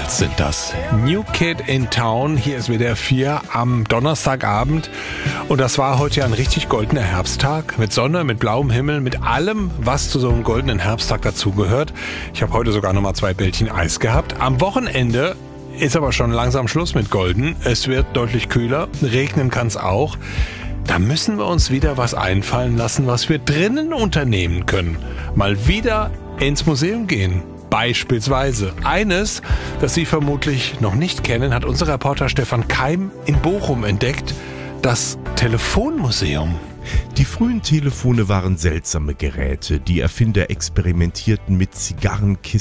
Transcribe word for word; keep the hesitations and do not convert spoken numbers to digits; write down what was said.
Hits sind das. New Kid in Town, hier ist W D R vier am Donnerstagabend. Und das war heute ja ein richtig goldener Herbsttag. Mit Sonne, mit blauem Himmel, mit allem, was zu so einem goldenen Herbsttag dazugehört. Ich habe heute sogar nochmal zwei Bällchen Eis gehabt. Am Wochenende ist aber schon langsam Schluss mit Golden. Es wird deutlich kühler, regnen kann es auch. Da müssen wir uns wieder was einfallen lassen, was wir drinnen unternehmen können. Mal wieder ins Museum gehen. Beispielsweise. Eines, das Sie vermutlich noch nicht kennen, hat unser Reporter Stefan Keim in Bochum entdeckt. Das Telefonmuseum. Die frühen Telefone waren seltsame Geräte. Die Erfinder experimentierten mit Zigarrenkisten